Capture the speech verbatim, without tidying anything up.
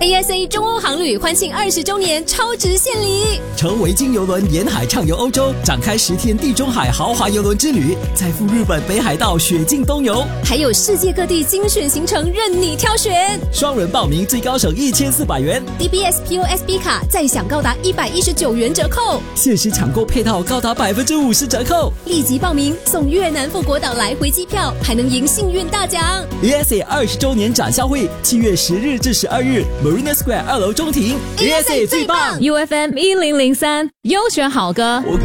A S A 中欧航旅欢庆二十周年超值献礼， 乘维京邮轮沿海畅游欧洲，展开十天地中海豪华邮轮之旅，再赴日本北海道雪境东游， 还有世界各地精选行程任你挑选。 双人报名最高省一千四百元 D B S P O S B 卡再享高达一百一十九元折扣， 限时抢购配套高达百分之五十折扣， 立即报名送越南富国岛来回机票，还能赢幸运大奖。 A S A 二十周年展销会，七月十日至十二日 Marina Square 二楼中庭 ，A S A 最棒 ，U F M 一零零三优选好歌。 我